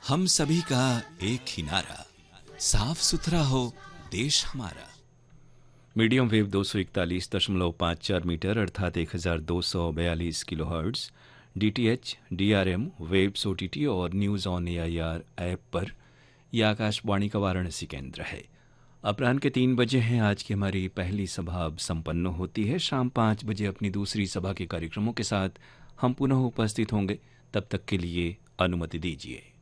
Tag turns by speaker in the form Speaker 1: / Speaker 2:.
Speaker 1: हम सभी का एक ही नारा, साफ सुथरा हो देश हमारा।
Speaker 2: मीडियम वेव 241.54 मीटर अर्थात 1242 kilohertz, DTH, DRM, waves OTT और न्यूज़ ऑन एआईआर ऐप पर यह आकाशवाणी का वाराणसी केंद्र है। अपराह्न के 3 बजे हैं। आज की हमारी पहली सभा अब संपन्न होती है। शाम 5 बजे अपनी दूसरी सभा के कार्यक्रमों के साथ हम पुनः उपस्थित होंगे। तब तक के लिए अनुमति दीजिए।